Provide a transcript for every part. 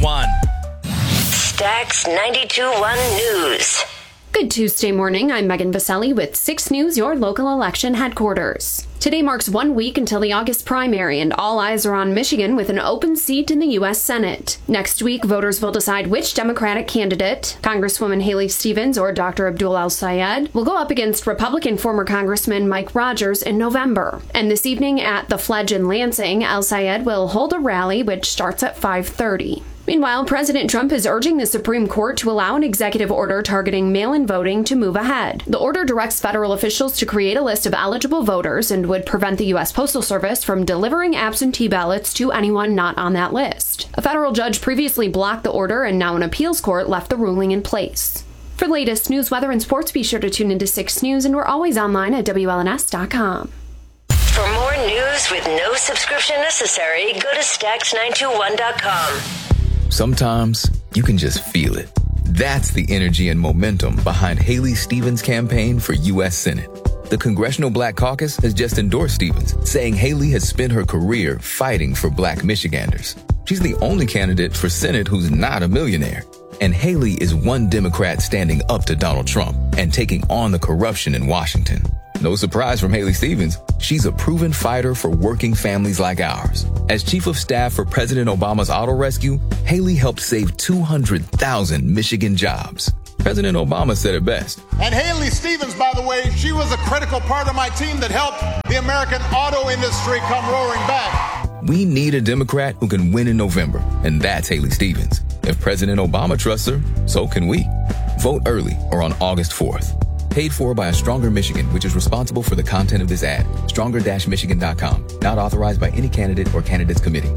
92.1. Stax 92.1 News. Good Tuesday morning. I'm Megan Vaselli with 6 News, your local election headquarters. Today marks 1 week until the August primary, and all eyes are on Michigan with an open seat in the U.S. Senate. Next week, voters will decide which Democratic candidate, Congresswoman Haley Stevens or Dr. Abdul El-Sayed, will go up against Republican former Congressman Mike Rogers in November. And this evening at the Fledge in Lansing, El-Sayed will hold a rally which starts at 5:30. Meanwhile, President Trump is urging the Supreme Court to allow an executive order targeting mail-in voting to move ahead. The order directs federal officials to create a list of eligible voters and would prevent the U.S. Postal Service from delivering absentee ballots to anyone not on that list. A federal judge previously blocked the order, and now an appeals court left the ruling in place. For the latest news, weather, and sports, be sure to tune into 6 News, and we're always online at WLNS.com. For more news with no subscription necessary, go to Stax921.com. Sometimes you can just feel it. That's the energy and momentum behind Haley Stevens' campaign for U.S. Senate. The Congressional Black Caucus has just endorsed Stevens, saying Haley has spent her career fighting for Black Michiganders. She's the only candidate for Senate who's not a millionaire. And Haley is one Democrat standing up to Donald Trump and taking on the corruption in Washington. No surprise from Haley Stevens, she's a proven fighter for working families like ours. As Chief of Staff for President Obama's auto rescue, Haley helped save 200,000 Michigan jobs. President Obama said it best. And Haley Stevens, by the way, she was a critical part of my team that helped the American auto industry come roaring back. We need a Democrat who can win in November, and that's Haley Stevens. If President Obama trusts her, so can we. Vote early or on August 4th. Paid for by a Stronger Michigan, which is responsible for the content of this ad. Stronger-Michigan.com. Not authorized by any candidate or candidates committee.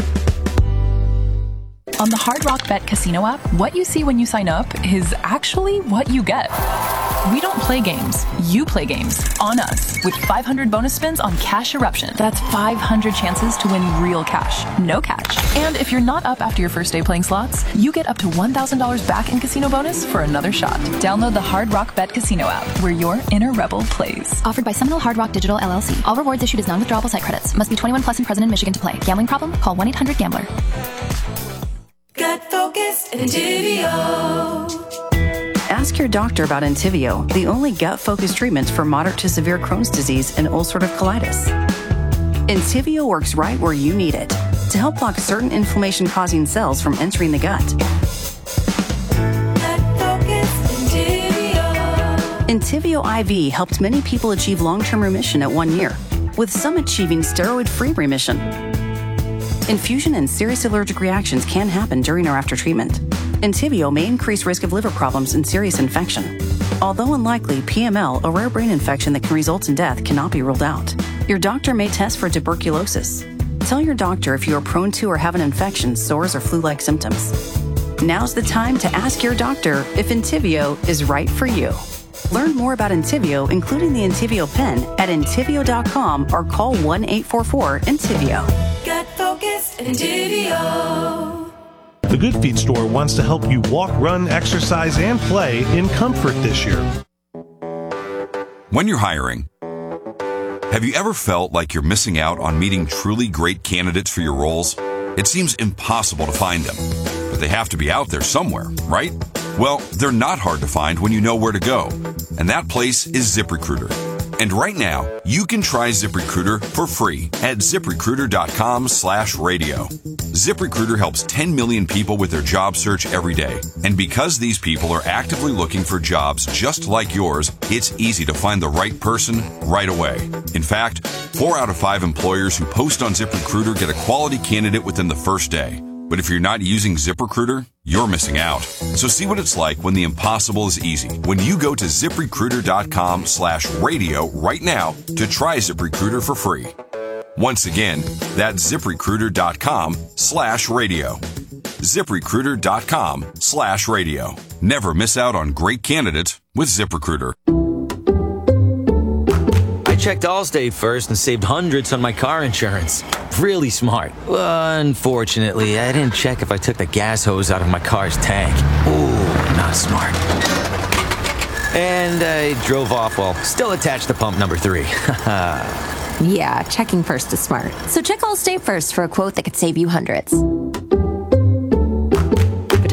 On the Hard Rock Bet Casino app, what you see when you sign up is actually what you get. We don't play games. You play games on us with 500 bonus spins on Cash Eruption. That's 500 chances to win real cash, no catch. And if you're not up after your first day playing slots, you get up to $1,000 back in casino bonus for another shot. Download the Hard Rock Bet Casino app where your inner rebel plays. Offered by Seminole Hard Rock Digital LLC. All rewards issued as non-withdrawable site credits. Must be 21 plus and present in Michigan to play. Gambling problem? Call 1-800-GAMBLER. Gut Focus and Entivio. Ask your doctor about Entivio, the only gut-focused treatment for moderate to severe Crohn's disease and ulcerative colitis. Entivio works right where you need it to help block certain inflammation-causing cells from entering the gut. Entivio IV helped many people achieve long-term remission at 1 year, with some achieving steroid-free remission. Infusion and serious allergic reactions can happen during or after treatment. Entivio may increase risk of liver problems and serious infection. Although unlikely, PML, a rare brain infection that can result in death, cannot be ruled out. Your doctor may test for tuberculosis. Tell your doctor if you are prone to or have an infection, sores, or flu-like symptoms. Now's the time to ask your doctor if Entivio is right for you. Learn more about Entivio, including the Entivio pen, at Entivio.com or call 1-844-ENTIVIO. Gut Focus and Entivio. The Good Feet store wants to help you walk, run, exercise, and play in comfort this year. When you're hiring, have you ever felt like you're missing out on meeting truly great candidates for your roles? It seems impossible to find them, but they have to be out there somewhere, right? Well, they're not hard to find when you know where to go, and that place is ZipRecruiter. And right now, you can try ZipRecruiter for free at ZipRecruiter.com/radio. ZipRecruiter helps 10 million people with their job search every day. And because these people are actively looking for jobs just like yours, it's easy to find the right person right away. In fact, 4 out of 5 employers who post on ZipRecruiter get a quality candidate within the first day. But if you're not using ZipRecruiter, you're missing out. So see what it's like when the impossible is easy. When you go to ZipRecruiter.com/radio right now to try ZipRecruiter for free. Once again, that's ZipRecruiter.com/radio. ZipRecruiter.com/radio. Never miss out on great candidates with ZipRecruiter. I checked Allstate first and saved hundreds on my car insurance. Really smart. Unfortunately, I didn't check if I took the gas hose out of my car's tank. Ooh, not smart. And I drove off while still attached to pump number 3. Yeah, checking first is smart. So check Allstate first for a quote that could save you hundreds.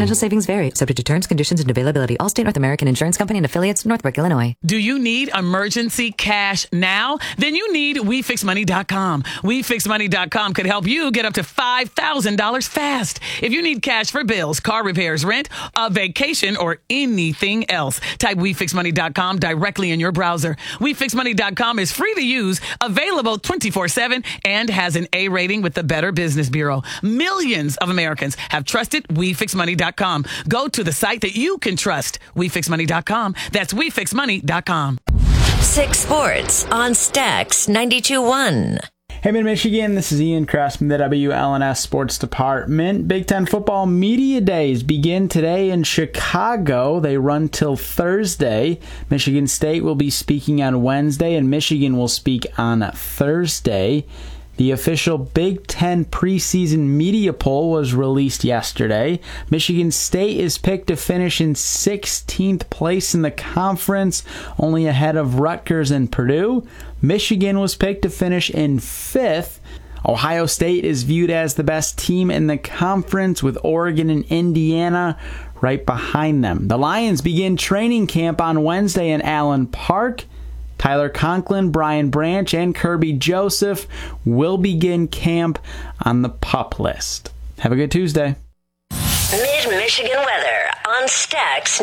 Potential savings vary, subject to terms, conditions, and availability. Allstate North American Insurance Company and affiliates, Northbrook, Illinois. Do you need emergency cash now? Then you need WeFixMoney.com. WeFixMoney.com could help you get up to $5,000 fast. If you need cash for bills, car repairs, rent, a vacation, or anything else, type WeFixMoney.com directly in your browser. WeFixMoney.com is free to use, available 24/7, and has an A rating with the Better Business Bureau. Millions of Americans have trusted WeFixMoney.com. Go to the site that you can trust. WeFixMoney.com. That's WeFixMoney.com. 6 Sports on Stax 92.1. Hey, Mid-Michigan, this is Ian Kress from the WLNS Sports Department. Big Ten football media days begin today in Chicago. They run till Thursday. Michigan State will be speaking on Wednesday, and Michigan will speak on Thursday. The official Big Ten preseason media poll was released yesterday. Michigan State is picked to finish in 16th place in the conference, only ahead of Rutgers and Purdue. Michigan was picked to finish in 5th. Ohio State is viewed as the best team in the conference, with Oregon and Indiana right behind them. The Lions begin training camp on Wednesday in Allen Park. Tyler Conklin, Brian Branch, and Kirby Joseph will begin camp on the PUP list. Have a good Tuesday. Mid-Michigan weather on Stax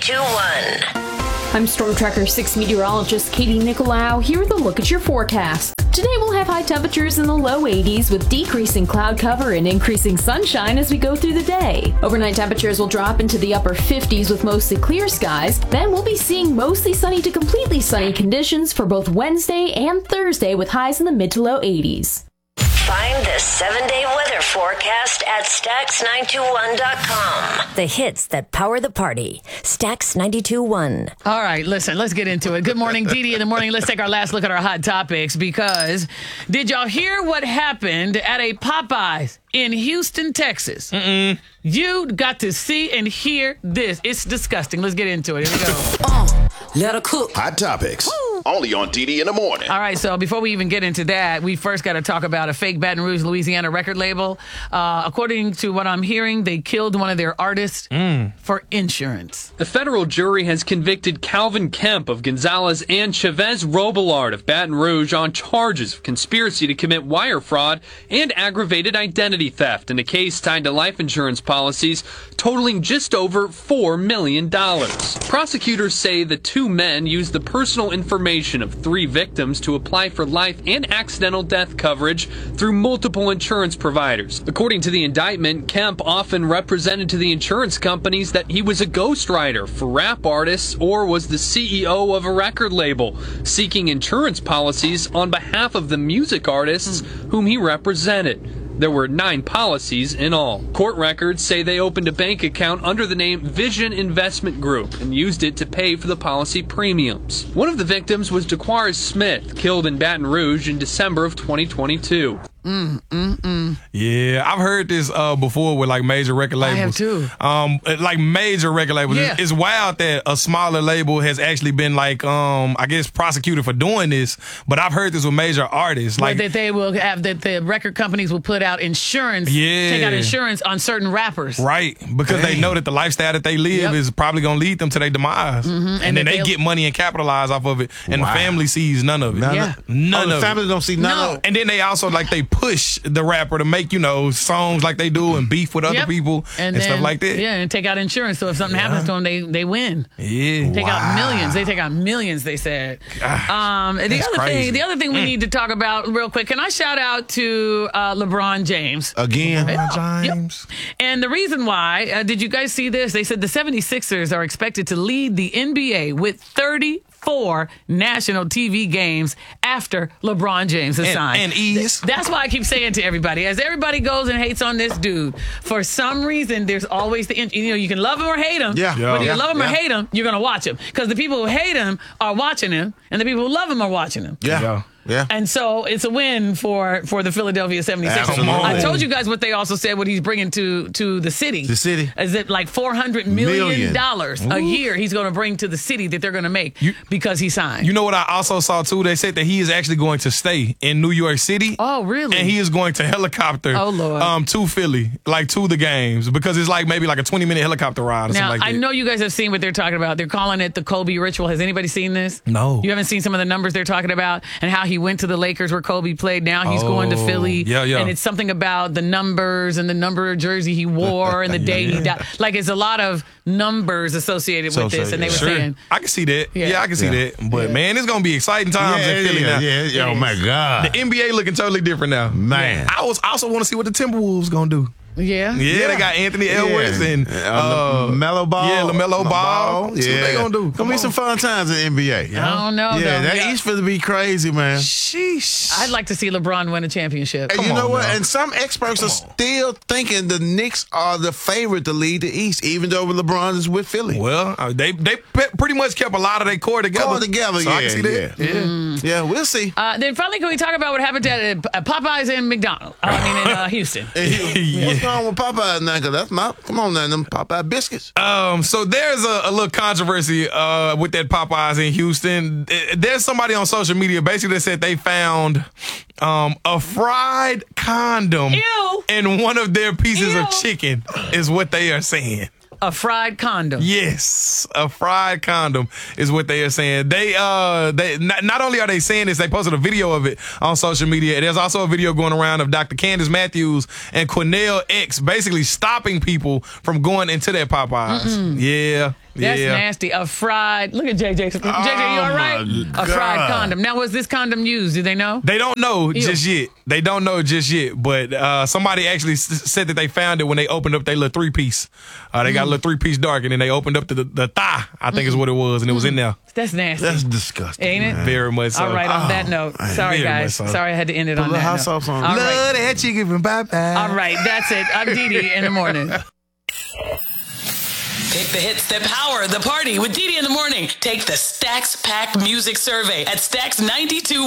92.1. I'm Storm Tracker 6 meteorologist Katie Nicolau. Here with a look at your forecast. Today we'll have high temperatures in the low 80s with decreasing cloud cover and increasing sunshine as we go through the day. Overnight temperatures will drop into the upper 50s with mostly clear skies. Then we'll be seeing mostly sunny to completely sunny conditions for both Wednesday and Thursday with highs in the mid to low 80s. Find the 7-day weather forecast at Stax921.com. The hits that power the party. Stax 92.1. All right, listen, let's get into it. Good morning, Dee in the morning. Let's take our last look at our hot topics, because did y'all hear what happened at a Popeyes in Houston, Texas? You got to see and hear this. It's disgusting. Let's get into it. Here we go. Let her cook. Hot topics. Only on DD in the morning. All right, so before we even get into that, we first got to talk about a fake Baton Rouge, Louisiana record label. According to what I'm hearing, they killed one of their artists for insurance. The federal jury has convicted Calvin Kemp of Gonzales and Chavez Robillard of Baton Rouge on charges of conspiracy to commit wire fraud and aggravated identity theft in a case tied to life insurance policies totaling just over $4 million. Prosecutors say the two men used the personal information of 3 victims to apply for life and accidental death coverage through multiple insurance providers. According to the indictment, Kemp often represented to the insurance companies that he was a ghostwriter for rap artists or was the CEO of a record label, seeking insurance policies on behalf of the music artists whom he represented. There were 9 policies in all. Court records say they opened a bank account under the name Vision Investment Group and used it to pay for the policy premiums. One of the victims was DeQuarz Smith, killed in Baton Rouge in December of 2022. Yeah, I've heard this before with like major record labels. I have too. Like major record labels. Yeah. It's wild that a smaller label has actually been like, I guess, prosecuted for doing this. But I've heard this with major artists. Like that they will have, that the record companies will put out insurance, take out insurance on certain rappers. Right, because they know that the lifestyle that they live is probably going to lead them to their demise. And then they get money and capitalize off of it. And the family sees none of it. None of it. The family don't see none of it. And then they also, like, they push the rapper to make, songs like they do and beef with other people and stuff like that. Yeah, and take out insurance. So if something happens to them, they win. Yeah. Take out millions. They take out millions, they said. The other thing we need to talk about real quick, can I shout out to LeBron James? Again. James. Yep. And the reason why, did you guys see this? They said the 76ers are expected to lead the NBA with 34 national TV games after LeBron James has signed. And ease. That's why I keep saying to everybody, as everybody goes and hates on this dude, for some reason, there's always you can love him or hate him. Whether you love him or hate him, you're going to watch him. Because the people who hate him are watching him, and the people who love him are watching him. Yeah. And so it's a win for the Philadelphia 76ers. Absolutely. I told you guys what they also said, what he's bringing to the city. The city. Is it like $400 million a year he's going to bring to the city that they're going to make because he signed. You know what I also saw, too? They said that he is actually going to stay in New York City. Oh, really? And he is going to helicopter to Philly, like to the games, because it's like maybe like a 20-minute helicopter ride or now, something like that. I know you guys have seen what they're talking about. They're calling it the Kobe ritual. Has anybody seen this? No. You haven't seen some of the numbers they're talking about and how he went to the Lakers where Kobe played. Now he's going to Philly. Yeah. And it's something about the numbers and the number of jersey he wore and the day he died. Like, it's a lot of numbers associated with this. And they were saying. I can see that. Yeah, I can see that. But, man, it's going to be exciting times in Philly now. Yeah. Oh, my God. The NBA looking totally different now. Man. I also want to see what the Timberwolves going to do. Yeah, they got Anthony Edwards and LaMelo Ball. Yeah, LaMelo Ball. That's what they gonna do. Gonna be some fun times in the NBA. I don't know. Yeah, that East finna be crazy, man. Sheesh. I'd like to see LeBron win a championship. And you know what? And some experts are still thinking the Knicks are the favorite to lead the East, even though LeBron is with Philly. Well, they pretty much kept a lot of their core together. So I can see that. Yeah, we'll see. Then finally, can we talk about what happened at Popeyes and McDonald's? in Houston. What's wrong with Popeye now? Cause that's come on now, them Popeye biscuits. So there's a little controversy with that Popeyes in Houston. There's somebody on social media basically that said they found a fried condom in one of their pieces of chicken, is what they are saying. A fried condom. Yes, a fried condom is what they are saying. They not only are they saying this, they posted a video of it on social media. There's also a video going around of Dr. Candace Matthews and Cornell X basically stopping people from going into their Popeyes. Yeah. That's nasty. A fried. Look at JJ. JJ, you all right? A fried condom. Now, was this condom used? Do they know? They don't know just yet. They don't know just yet. But somebody actually said that they found it when they opened up their little 3-piece. They got a little 3-piece dark, and then they opened up the thigh, I think is what it was, and it was in there. That's nasty. That's disgusting. Ain't it? Man. Very much so. All right, on that note. Sorry, guys. Sorry I had to end it on that note. Sauce on. All right. Love that chicken from Popeye. All right, that's it. I'm Dee Dee in the morning. Pick the hits that power the party with Dee Dee in the morning. Take the Stacks Pack Music Survey at Stacks92.